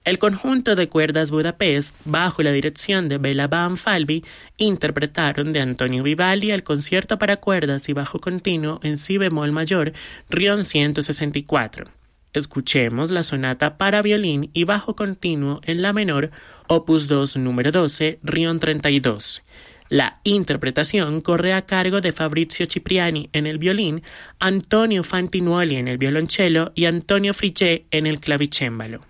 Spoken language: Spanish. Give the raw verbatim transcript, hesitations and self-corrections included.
El conjunto de cuerdas Budapest, bajo la dirección de Béla Banfalvi, interpretaron de Antonio Vivaldi el concierto para cuerdas y bajo continuo en si bemol mayor, Rion ciento sesenta y cuatro. Escuchemos la sonata para violín y bajo continuo en la menor, opus dos número doce, Rion treinta y dos. La interpretación corre a cargo de Fabrizio Cipriani en el violín, Antonio Fantinuoli en el violonchelo y Antonio Frichet en el clavicémbalo.